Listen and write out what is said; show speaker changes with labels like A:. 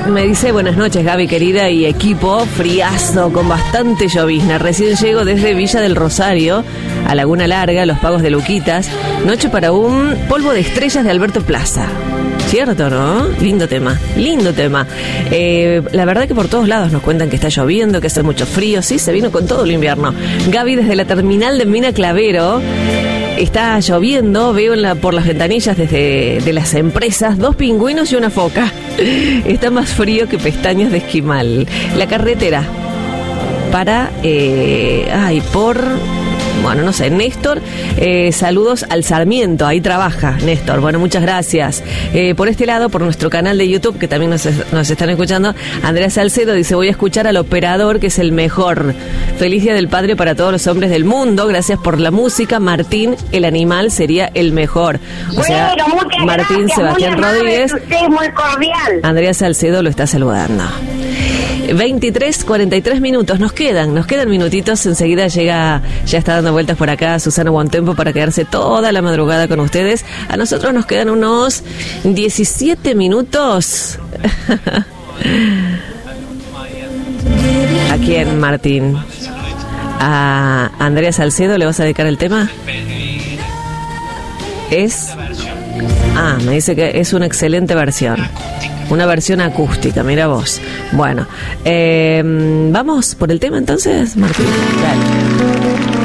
A: me dice, buenas noches Gaby querida y equipo, friazo con bastante llovizna. Recién llego desde Villa del Rosario a Laguna Larga, Los Pagos de Luquitas. Noche para un polvo de estrellas de Alberto Plaza. Cierto, ¿no? Lindo tema, lindo tema. La verdad que por todos lados nos cuentan que está lloviendo, que hace mucho frío. Sí, se vino con todo el invierno. Gaby desde la terminal de Mina Clavero. Está lloviendo, veo por las ventanillas de las empresas 2 pingüinos y una foca. Está más frío que pestañas de esquimal. La carretera para... Bueno, no sé, Néstor, saludos al Sarmiento, ahí trabaja Néstor. Bueno, muchas gracias. Por este lado, por nuestro canal de YouTube, que también nos están escuchando, Andrea Salcedo dice, voy a escuchar al operador, que es el mejor. Feliz Día del Padre para todos los hombres del mundo. Gracias por la música. Martín, el animal, sería el mejor. O sea, Martín Sebastián Rodríguez.
B: Usted es muy cordial.
A: Andrea Salcedo lo está saludando. 23:43 minutos, nos quedan minutitos, enseguida ya está dando vueltas por acá Susana Buontempo para quedarse toda la madrugada con ustedes. A nosotros nos quedan unos 17 minutos. ¿A quién, Martín? ¿A Andrea Salcedo le vas a dedicar el tema? Me dice que es una excelente versión. Una versión acústica, mira vos. Bueno, vamos por el tema entonces, Martín. Dale.